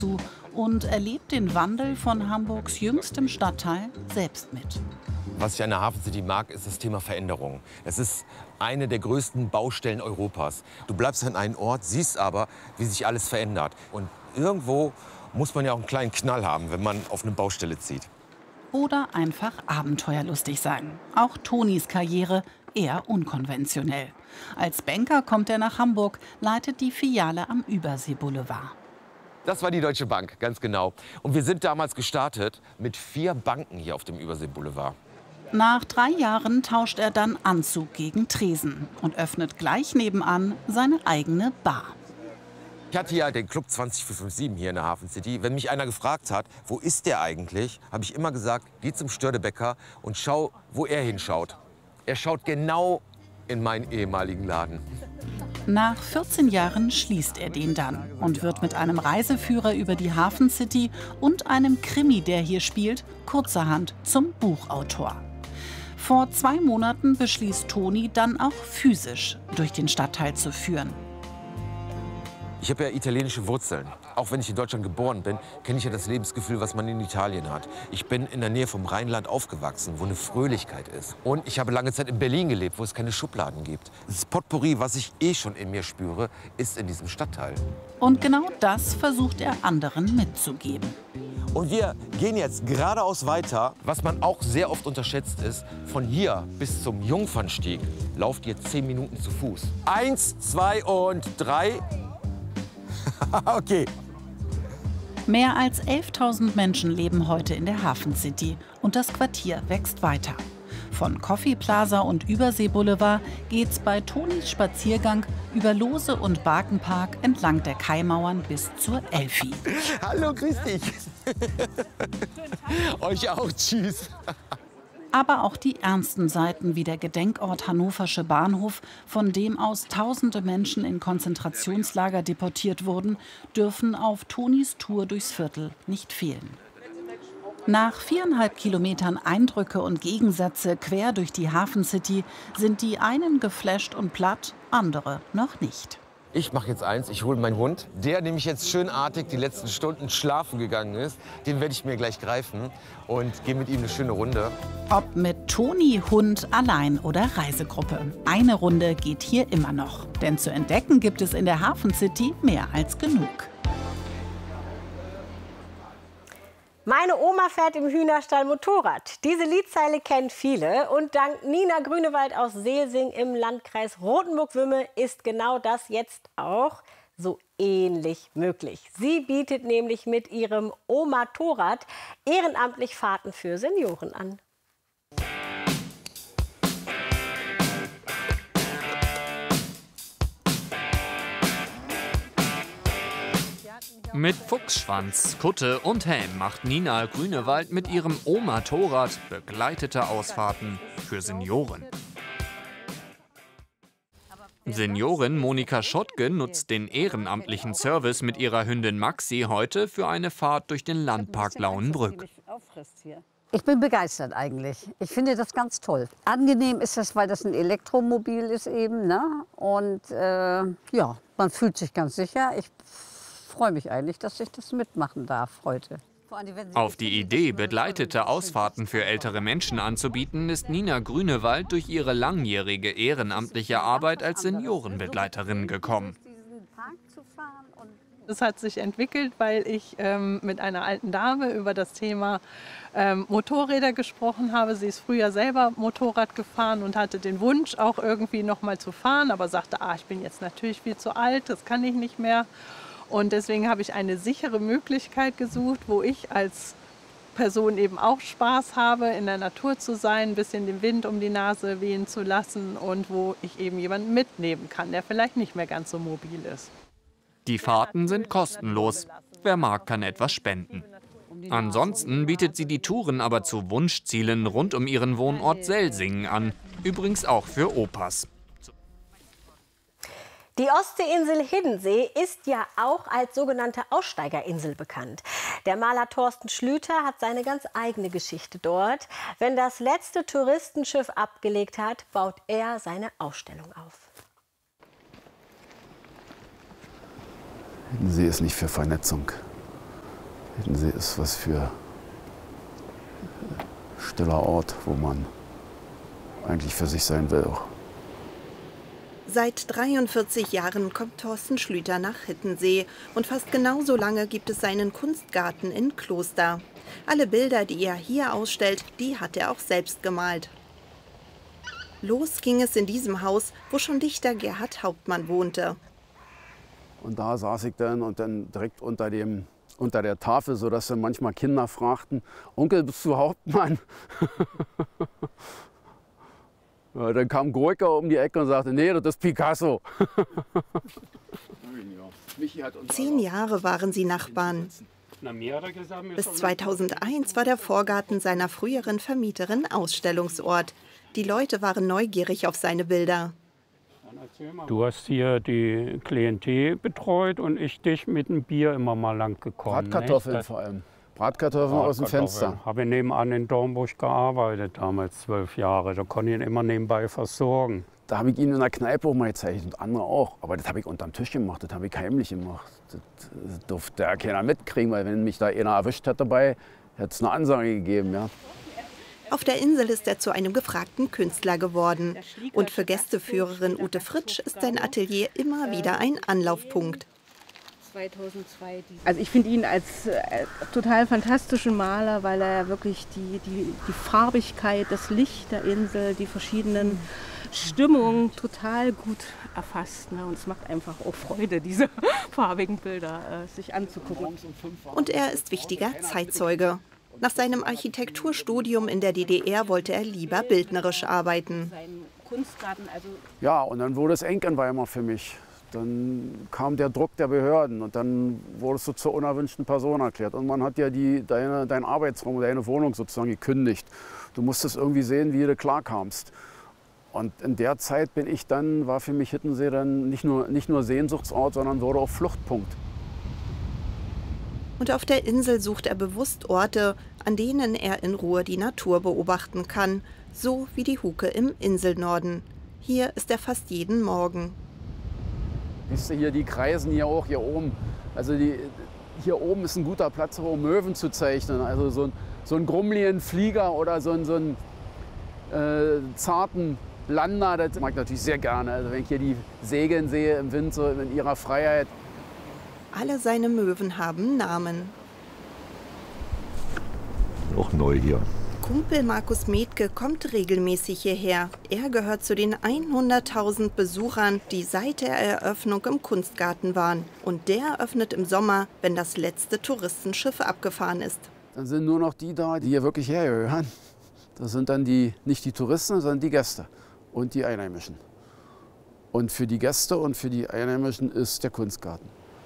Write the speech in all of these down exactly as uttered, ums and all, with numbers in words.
und erlebt den Wandel von Hamburgs jüngstem Stadtteil selbst mit. Was ich an der Hafen City mag, ist das Thema Veränderung. Es ist eine der größten Baustellen Europas. Du bleibst an einem Ort, siehst aber, wie sich alles verändert. Und irgendwo muss man ja auch einen kleinen Knall haben, wenn man auf eine Baustelle zieht. Oder einfach abenteuerlustig sein. Auch Tonis Karriere eher unkonventionell. Als Banker kommt er nach Hamburg, leitet die Filiale am Überseeboulevard. Das war die Deutsche Bank, ganz genau. Und wir sind damals gestartet mit vier Banken hier auf dem Überseeboulevard. Nach drei Jahren tauscht er dann Anzug gegen Tresen und öffnet gleich nebenan seine eigene Bar. Ich hatte ja den Club zwanzig vier fünf sieben hier in der Hafen City. Wenn mich einer gefragt hat, wo ist der eigentlich, habe ich immer gesagt, geh zum Störtebäcker und schau, wo er hinschaut. Er schaut genau in meinen ehemaligen Laden. Nach vierzehn Jahren schließt er den dann und wird mit einem Reiseführer über die Hafen City und einem Krimi, der hier spielt, kurzerhand zum Buchautor. Vor zwei Monaten beschließt Toni dann auch physisch durch den Stadtteil zu führen. Ich habe ja italienische Wurzeln. Auch wenn ich in Deutschland geboren bin, kenne ich ja das Lebensgefühl, was man in Italien hat. Ich bin in der Nähe vom Rheinland aufgewachsen, wo eine Fröhlichkeit ist. Und ich habe lange Zeit in Berlin gelebt, wo es keine Schubladen gibt. Das Potpourri, was ich eh schon in mir spüre, ist in diesem Stadtteil. Und genau das versucht er anderen mitzugeben. Und wir gehen jetzt geradeaus weiter. Was man auch sehr oft unterschätzt ist, von hier bis zum Jungfernstieg lauft ihr zehn Minuten zu Fuß. Eins, zwei und drei. Okay. Mehr als elftausend Menschen leben heute in der Hafen City und das Quartier wächst weiter. Von Coffee Plaza und Überseeboulevard geht's bei Tonis Spaziergang über Lose und Barkenpark entlang der Kaimauern bis zur Elfi. Hallo, grüß dich. Euch auch, tschüss. Aber auch die ernsten Seiten wie der Gedenkort Hannoversche Bahnhof, von dem aus tausende Menschen in Konzentrationslager deportiert wurden, dürfen auf Tonis Tour durchs Viertel nicht fehlen. Nach viereinhalb Kilometern Eindrücke und Gegensätze quer durch die Hafen City sind die einen geflasht und platt, andere noch nicht. Ich mache jetzt eins, ich hole meinen Hund, der nämlich jetzt schönartig die letzten Stunden schlafen gegangen ist. Den werde ich mir gleich greifen und gehe mit ihm eine schöne Runde. Ob mit Toni, Hund, allein oder Reisegruppe. Eine Runde geht hier immer noch. Denn zu entdecken gibt es in der Hafen City mehr als genug. Meine Oma fährt im Hühnerstall Motorrad. Diese Liedzeile kennt viele. Und dank Nina Grünewald aus Selsing im Landkreis Rothenburg-Wümme ist genau das jetzt auch so ähnlich möglich. Sie bietet nämlich mit ihrem Oma-Torrad ehrenamtlich Fahrten für Senioren an. Mit Fuchsschwanz, Kutte und Helm macht Nina Grünewald mit ihrem Oma-Torrad begleitete Ausfahrten für Senioren. Seniorin Monika Schottke nutzt den ehrenamtlichen Service mit ihrer Hündin Maxi heute für eine Fahrt durch den Landpark Lauenbrück. Ich bin begeistert eigentlich. Ich finde das ganz toll. Angenehm ist das, weil das ein Elektromobil ist eben, ne? Und äh, ja, man fühlt sich ganz sicher. Ich freue mich eigentlich, dass ich das mitmachen darf heute. Auf die Idee, begleitete Ausfahrten für ältere Menschen anzubieten, ist Nina Grünewald durch ihre langjährige ehrenamtliche Arbeit als Seniorenbegleiterin gekommen. Das hat sich entwickelt, weil ich ähm, mit einer alten Dame über das Thema ähm, Motorräder gesprochen habe. Sie ist früher selber Motorrad gefahren und hatte den Wunsch, auch irgendwie noch mal zu fahren, aber sagte, ah, ich bin jetzt natürlich viel zu alt, das kann ich nicht mehr. Und deswegen habe ich eine sichere Möglichkeit gesucht, wo ich als Person eben auch Spaß habe, in der Natur zu sein, ein bisschen den Wind um die Nase wehen zu lassen und wo ich eben jemanden mitnehmen kann, der vielleicht nicht mehr ganz so mobil ist. Die Fahrten sind kostenlos. Wer mag, kann etwas spenden. Ansonsten bietet sie die Touren aber zu Wunschzielen rund um ihren Wohnort Selsingen an. Übrigens auch für Opas. Die Ostseeinsel Hiddensee ist ja auch als sogenannte Aussteigerinsel bekannt. Der Maler Thorsten Schlüter hat seine ganz eigene Geschichte dort. Wenn das letzte Touristenschiff abgelegt hat, baut er seine Ausstellung auf. Hiddensee ist nicht für Vernetzung. Hiddensee ist was für stiller Ort, wo man eigentlich für sich sein will auch. Seit dreiundvierzig Jahren kommt Thorsten Schlüter nach Hiddensee und fast genauso lange gibt es seinen Kunstgarten in Kloster. Alle Bilder, die er hier ausstellt, die hat er auch selbst gemalt. Los ging es in diesem Haus, wo schon Dichter Gerhard Hauptmann wohnte. Und da saß ich dann und dann direkt unter, dem, unter der Tafel, sodass dann manchmal Kinder fragten, Onkel, bist du Hauptmann? Ja, dann kam Gorka um die Ecke und sagte, nee, das ist Picasso. Zehn Jahre waren sie Nachbarn. Bis zweitausendeins war der Vorgarten seiner früheren Vermieterin Ausstellungsort. Die Leute waren neugierig auf seine Bilder. Du hast hier die Klientel betreut und ich dich mit dem Bier immer mal lang gekommen. Bratkartoffeln nicht? Vor allem. Bratkartoffeln aus dem Fenster. Habe ich nebenan in Dornbusch gearbeitet, damals zwölf Jahre. Da konnte ich ihn immer nebenbei versorgen. Da habe ich ihn in der Kneipe auch mal gezeichnet und andere auch. Aber das habe ich unterm Tisch gemacht, das habe ich heimlich gemacht. Das durfte ja keiner mitkriegen, weil wenn mich da einer erwischt hätte dabei, hätte es eine Ansage gegeben. Ja. Auf der Insel ist er zu einem gefragten Künstler geworden. Und für Gästeführerin Ute Fritsch ist sein Atelier immer wieder ein Anlaufpunkt. Also ich finde ihn als äh, total fantastischen Maler, weil er wirklich die, die, die Farbigkeit, das Licht der Insel, die verschiedenen Stimmungen total gut erfasst. Ne? Und es macht einfach auch Freude, diese farbigen Bilder äh, sich anzugucken. Und er ist wichtiger Zeitzeuge. Nach seinem Architekturstudium in der D D R wollte er lieber bildnerisch arbeiten. Ja, und dann wurde es eng in Weimar für mich. Dann kam der Druck der Behörden und dann wurdest du zur unerwünschten Person erklärt. Und man hat ja die, deine, deinen Arbeitsraum, deine Wohnung sozusagen gekündigt. Du musstest irgendwie sehen, wie du klarkamst. Und in der Zeit bin ich dann, war für mich Hiddensee dann nicht nur, nicht nur Sehnsuchtsort, sondern wurde auch Fluchtpunkt. Und auf der Insel sucht er bewusst Orte, an denen er in Ruhe die Natur beobachten kann. So wie die Huke im Inselnorden. Hier ist er fast jeden Morgen. Siehst du hier, die kreisen hier auch, hier oben. Also die, hier oben ist ein guter Platz, um Möwen zu zeichnen. Also so, ein, so einen grummeligen Flieger oder so, ein, so einen äh, zarten Lander, das mag ich natürlich sehr gerne. Also wenn ich hier die segeln sehe im Wind, so in ihrer Freiheit. Alle seine Möwen haben Namen. Auch neu hier. Kumpel Markus Metke kommt regelmäßig hierher. Er gehört zu den hunderttausend Besuchern, die seit der Eröffnung im Kunstgarten waren. Und der öffnet im Sommer, wenn das letzte Touristenschiff abgefahren ist. Dann sind nur noch die da, die hier wirklich hergehören. Das sind dann die, nicht die Touristen, sondern die Gäste und die Einheimischen. Und für die Gäste und für die Einheimischen ist der Kunstgarten.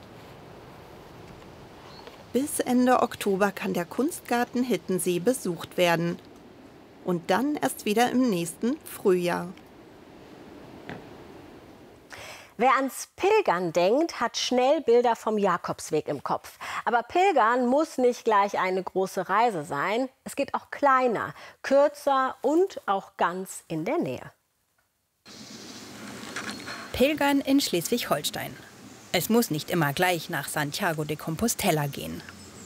Bis Ende Oktober kann der Kunstgarten Hiddensee besucht werden. Und dann erst wieder im nächsten Frühjahr. Wer ans Pilgern denkt, hat schnell Bilder vom Jakobsweg im Kopf. Aber Pilgern muss nicht gleich eine große Reise sein. Es geht auch kleiner, kürzer und auch ganz in der Nähe. Pilgern in Schleswig-Holstein. Es muss nicht immer gleich nach Santiago de Compostela gehen.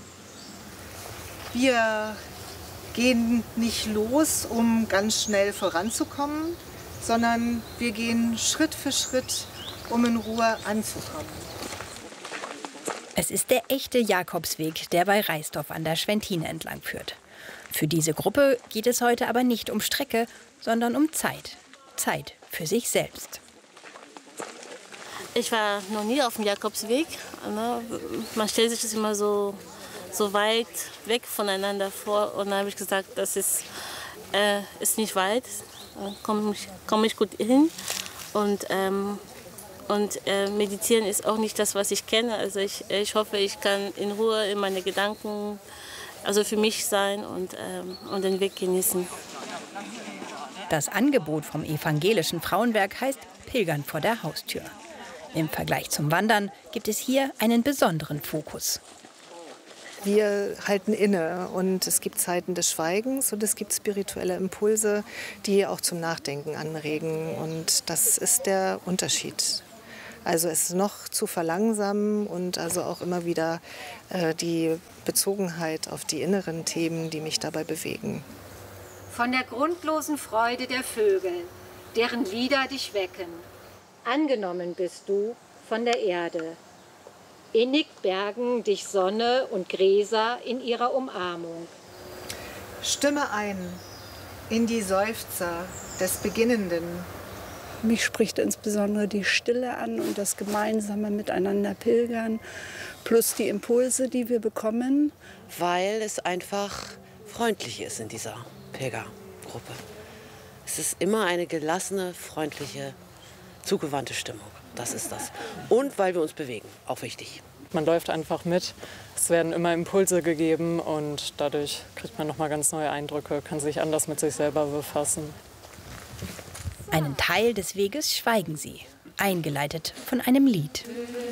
Wir gehen nicht los, um ganz schnell voranzukommen, sondern wir gehen Schritt für Schritt, um in Ruhe anzukommen. Es ist der echte Jakobsweg, der bei Reisdorf an der Schwentine entlang führt. Für diese Gruppe geht es heute aber nicht um Strecke, sondern um Zeit. Zeit für sich selbst. Ich war noch nie auf dem Jakobsweg. Man stellt sich das immer so, so weit weg voneinander vor. Und dann habe ich gesagt, das ist, äh, ist nicht weit. Da komme ich, komm ich gut hin. Und, ähm, und äh, meditieren ist auch nicht das, was ich kenne. Also ich, ich hoffe, ich kann in Ruhe in meine Gedanken, also für mich sein und, ähm, und den Weg genießen. Das Angebot vom evangelischen Frauenwerk heißt Pilgern vor der Haustür. Im Vergleich zum Wandern gibt es hier einen besonderen Fokus. Wir halten inne und es gibt Zeiten des Schweigens und es gibt spirituelle Impulse, die auch zum Nachdenken anregen. Und das ist der Unterschied. Also es noch zu verlangsamen und also auch immer wieder äh, die Bezogenheit auf die inneren Themen, die mich dabei bewegen. Von der grundlosen Freude der Vögel, deren Lieder dich wecken. Angenommen bist du von der Erde. Innig bergen dich Sonne und Gräser in ihrer Umarmung. Stimme ein in die Seufzer des Beginnenden. Mich spricht insbesondere die Stille an und das gemeinsame Miteinander pilgern, plus die Impulse, die wir bekommen. Weil es einfach freundlich ist in dieser Pilgergruppe. Es ist immer eine gelassene, freundliche, zugewandte Stimmung. Das ist das. Und weil wir uns bewegen, auch wichtig. Man läuft einfach mit. Es werden immer Impulse gegeben und dadurch kriegt man noch mal ganz neue Eindrücke, kann sich anders mit sich selber befassen. Einen Teil des Weges schweigen sie, eingeleitet von einem Lied.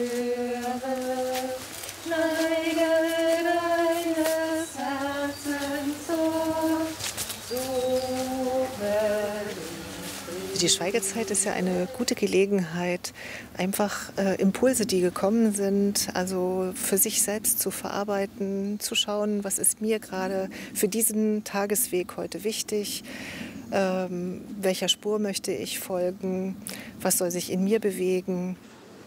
Die Schweigezeit ist ja eine gute Gelegenheit, einfach äh, Impulse, die gekommen sind, also für sich selbst zu verarbeiten, zu schauen, was ist mir gerade für diesen Tagesweg heute wichtig, ähm, welcher Spur möchte ich folgen, was soll sich in mir bewegen.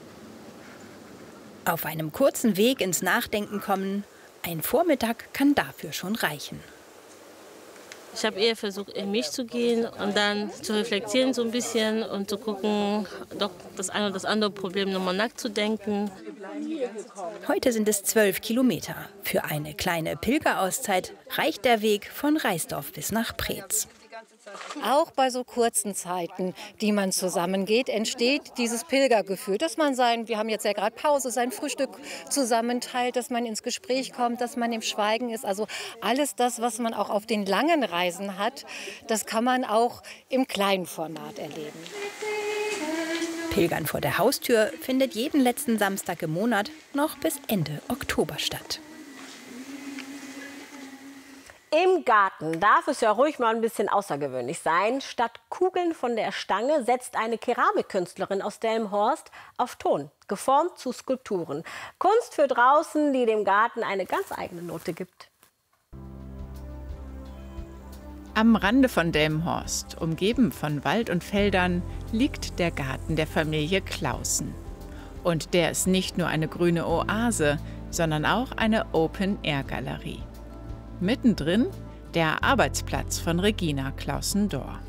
Auf einem kurzen Weg ins Nachdenken kommen, ein Vormittag kann dafür schon reichen. Ich habe eher versucht, in mich zu gehen und dann zu reflektieren so ein bisschen und zu gucken, doch das eine oder das andere Problem nochmal nachzudenken. Heute sind es zwölf Kilometer. Für eine kleine Pilgerauszeit reicht der Weg von Reisdorf bis nach Preetz. Auch bei so kurzen Zeiten, die man zusammengeht, entsteht dieses Pilgergefühl, dass man sein, wir haben jetzt ja gerade Pause, sein Frühstück zusammenteilt, dass man ins Gespräch kommt, dass man im Schweigen ist. Also alles das, was man auch auf den langen Reisen hat, das kann man auch im kleinen Format erleben. Pilgern vor der Haustür findet jeden letzten Samstag im Monat noch bis Ende Oktober statt. Im Garten darf es ja ruhig mal ein bisschen außergewöhnlich sein. Statt Kugeln von der Stange setzt eine Keramikkünstlerin aus Delmenhorst auf Ton, geformt zu Skulpturen. Kunst für draußen, die dem Garten eine ganz eigene Note gibt. Am Rande von Delmenhorst, umgeben von Wald und Feldern, liegt der Garten der Familie Clausen. Und der ist nicht nur eine grüne Oase, sondern auch eine Open-Air-Galerie. Mittendrin der Arbeitsplatz von Regina Clausen-Dohr.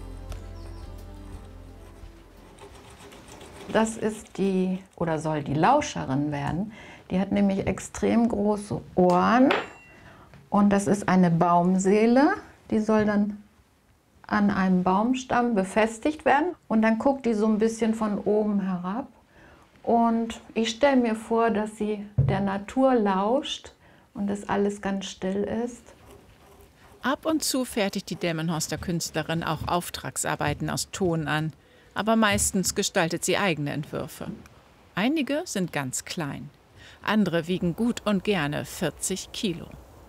Das ist die, oder soll die Lauscherin werden. Die hat nämlich extrem große Ohren und das ist eine Baumseele. Die soll dann an einem Baumstamm befestigt werden und dann guckt die so ein bisschen von oben herab. Und ich stelle mir vor, dass sie der Natur lauscht und dass alles ganz still ist. Ab und zu fertigt die Delmenhorster Künstlerin auch Auftragsarbeiten aus Ton an, aber meistens gestaltet sie eigene Entwürfe. Einige sind ganz klein, andere wiegen gut und gerne vierzig Kilo.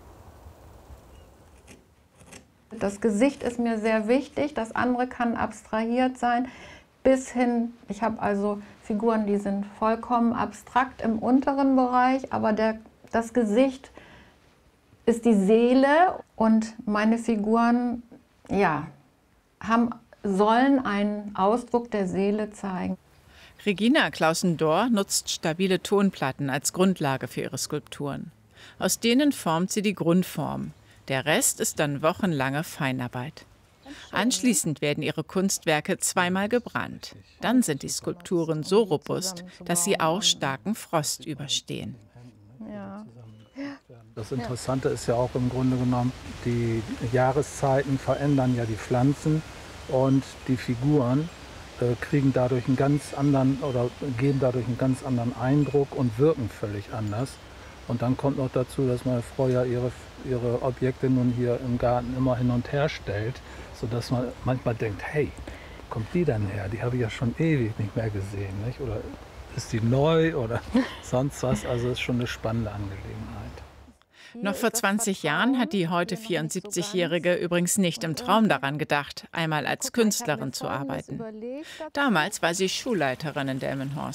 Das Gesicht ist mir sehr wichtig, das andere kann abstrahiert sein, bis hin, ich habe also Figuren, die sind vollkommen abstrakt im unteren Bereich, aber der, das Gesicht ist die Seele und meine Figuren, ja, haben, sollen einen Ausdruck der Seele zeigen. Regina Clausen-Dohr nutzt stabile Tonplatten als Grundlage für ihre Skulpturen. Aus denen formt sie die Grundform. Der Rest ist dann wochenlange Feinarbeit. Anschließend werden ihre Kunstwerke zweimal gebrannt. Dann sind die Skulpturen so robust, dass sie auch starken Frost überstehen. Ja. Das Interessante ist ja auch im Grunde genommen, die Jahreszeiten verändern ja die Pflanzen und die Figuren äh, kriegen dadurch einen ganz anderen oder geben dadurch einen ganz anderen Eindruck und wirken völlig anders. Und dann kommt noch dazu, dass meine Frau ja ihre, ihre Objekte nun hier im Garten immer hin und her stellt, sodass man manchmal denkt, hey, wo kommt die denn her? Die habe ich ja schon ewig nicht mehr gesehen, nicht? Oder ist die neu oder sonst was? Also es ist schon eine spannende Angelegenheit. Noch vor zwanzig Jahren hat die heute vierundsiebzigjährige übrigens nicht im Traum daran gedacht, einmal als Künstlerin zu arbeiten. Damals war sie Schulleiterin in Delmenhorst.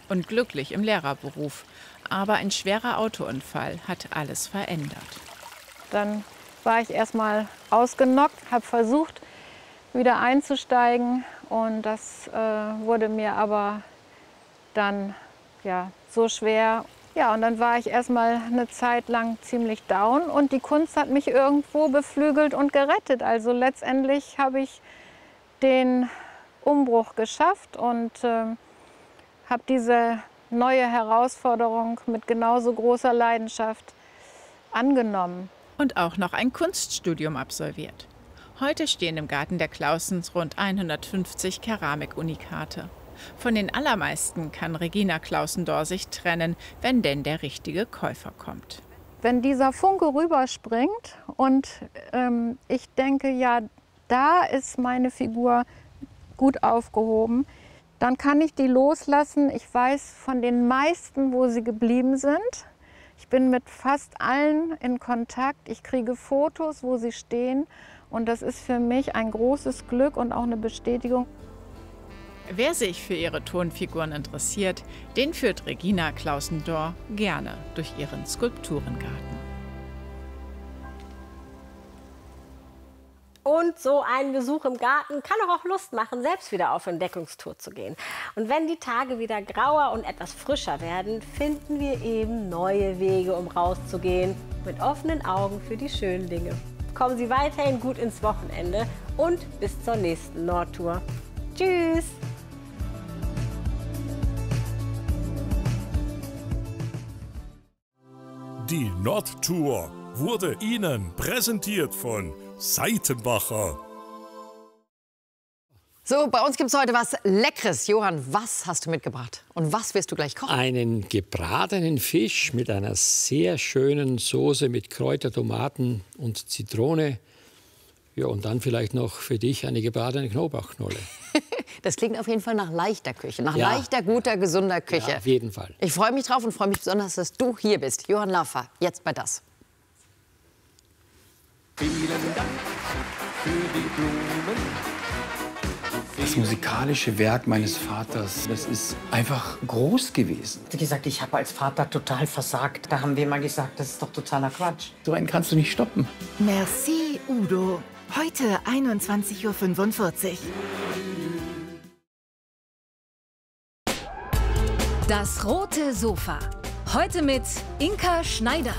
und glücklich im Lehrerberuf. Aber ein schwerer Autounfall hat alles verändert. Dann war ich erstmal ausgenockt, habe versucht, wieder einzusteigen. Und das äh, wurde mir aber dann ja, so schwer. Ja, und dann war ich erstmal eine Zeit lang ziemlich down. Und die Kunst hat mich irgendwo beflügelt und gerettet. Also letztendlich habe ich den Umbruch geschafft und äh, habe diese neue Herausforderung mit genauso großer Leidenschaft angenommen. Und auch noch ein Kunststudium absolviert. Heute stehen im Garten der Claussens rund hundertfünfzig Keramikunikate. Von den allermeisten kann Regina Claussen-Dohr sich trennen, wenn denn der richtige Käufer kommt. Wenn dieser Funke rüberspringt und ähm, ich denke, ja, da ist meine Figur gut aufgehoben, dann kann ich die loslassen. Ich weiß von den meisten, wo sie geblieben sind. Ich bin mit fast allen in Kontakt. Ich kriege Fotos, wo sie stehen. Und das ist für mich ein großes Glück und auch eine Bestätigung. Wer sich für ihre Tonfiguren interessiert, den führt Regina Claussen-Dohr gerne durch ihren Skulpturengarten. Und so ein Besuch im Garten kann doch auch Lust machen, selbst wieder auf Entdeckungstour zu gehen. Und wenn die Tage wieder grauer und etwas frischer werden, finden wir eben neue Wege, um rauszugehen. Mit offenen Augen für die schönen Dinge. Kommen Sie weiterhin gut ins Wochenende und bis zur nächsten Nordtour. Tschüss! Die Nordtour wurde Ihnen präsentiert von Seitenbacher. So, bei uns gibt es heute was Leckeres. Johann, was hast du mitgebracht? Und was wirst du gleich kochen? Einen gebratenen Fisch mit einer sehr schönen Soße mit Kräuter, Tomaten und Zitrone. Ja, und dann vielleicht noch für dich eine gebratene Knoblauchknolle. Das klingt auf jeden Fall nach leichter Küche, nach Ja. leichter, guter, gesunder Küche. Ja, auf jeden Fall. Ich freue mich drauf und freue mich besonders, dass du hier bist. Johann Laffer, jetzt bei das. Vielen Dank für die Blumen. Das musikalische Werk meines Vaters, das ist einfach groß gewesen. Wie gesagt, ich habe als Vater total versagt. Da haben wir mal gesagt, das ist doch totaler Quatsch. So einen kannst du nicht stoppen. Merci, Udo. Heute einundzwanzig Uhr fünfundvierzig. Das rote Sofa. Heute mit Inka Schneider.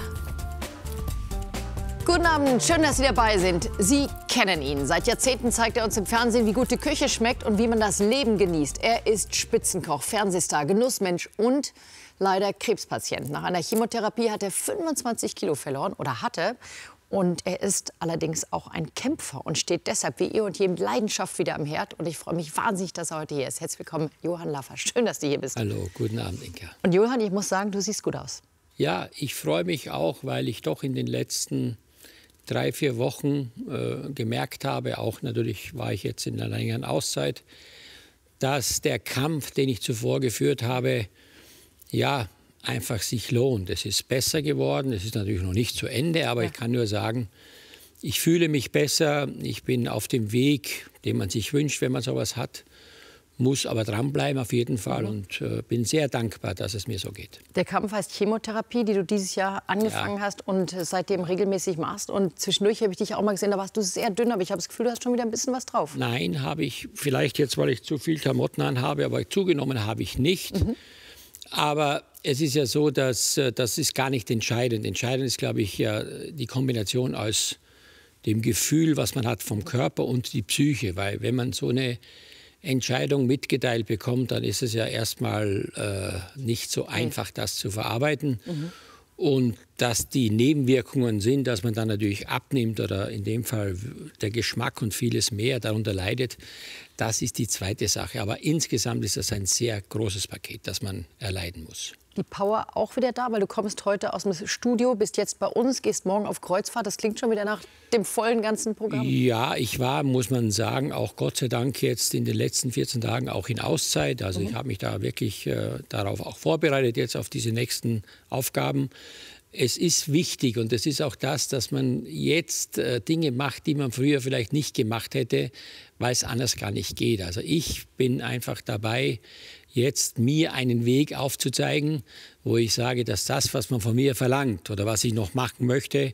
Guten Abend, schön, dass Sie dabei sind. Sie kennen ihn. Seit Jahrzehnten zeigt er uns im Fernsehen, wie gute Küche schmeckt und wie man das Leben genießt. Er ist Spitzenkoch, Fernsehstar, Genussmensch und leider Krebspatient. Nach einer Chemotherapie hat er fünfundzwanzig Kilo verloren oder hatte. Und er ist allerdings auch ein Kämpfer und steht deshalb wie ihr und je mit Leidenschaft wieder am Herd. Und ich freue mich wahnsinnig, dass er heute hier ist. Herzlich willkommen, Johann Laffer. Schön, dass du hier bist. Hallo, guten Abend, Inka. Und Johann, ich muss sagen, du siehst gut aus. Ja, ich freue mich auch, weil ich doch in den letzten drei, vier Wochen äh, gemerkt habe, auch natürlich war ich jetzt in einer längeren Auszeit, dass der Kampf, den ich zuvor geführt habe, ja, einfach sich lohnt. Es ist besser geworden, es ist natürlich noch nicht zu Ende, aber ja. Ich kann nur sagen, ich fühle mich besser, ich bin auf dem Weg, den man sich wünscht, wenn man sowas hat, muss aber dranbleiben auf jeden Fall mhm. und äh, bin sehr dankbar, dass es mir so geht. Der Kampf heißt Chemotherapie, die du dieses Jahr angefangen ja. hast und seitdem regelmäßig machst. Und zwischendurch habe ich dich auch mal gesehen, da warst du sehr dünn, aber ich habe das Gefühl, du hast schon wieder ein bisschen was drauf. Nein, habe ich vielleicht jetzt, weil ich zu viel Klamotten anhabe, aber zugenommen habe ich nicht. Mhm. Aber es ist ja so, dass das ist gar nicht entscheidend. Entscheidend ist, glaube ich, ja die Kombination aus dem Gefühl, was man hat vom Körper und die Psyche. Weil wenn man so eine Entscheidung mitgeteilt bekommt, dann ist es ja erstmal äh, nicht so einfach, das zu verarbeiten. Mhm. Und dass die Nebenwirkungen sind, dass man dann natürlich abnimmt oder in dem Fall der Geschmack und vieles mehr darunter leidet, das ist die zweite Sache. Aber insgesamt ist das ein sehr großes Paket, das man erleiden muss. Die Power auch wieder da, weil du kommst heute aus dem Studio, bist jetzt bei uns, gehst morgen auf Kreuzfahrt. Das klingt schon wieder nach dem vollen ganzen Programm. Ja, ich war, muss man sagen, auch Gott sei Dank jetzt in den letzten vierzehn Tagen auch in Auszeit. Also mhm. ich habe mich da wirklich äh, darauf auch vorbereitet, jetzt auf diese nächsten Aufgaben. Es ist wichtig und es ist auch das, dass man jetzt äh, Dinge macht, die man früher vielleicht nicht gemacht hätte, weil es anders gar nicht geht. Also ich bin einfach dabei, jetzt mir einen Weg aufzuzeigen, wo ich sage, dass das, was man von mir verlangt oder was ich noch machen möchte,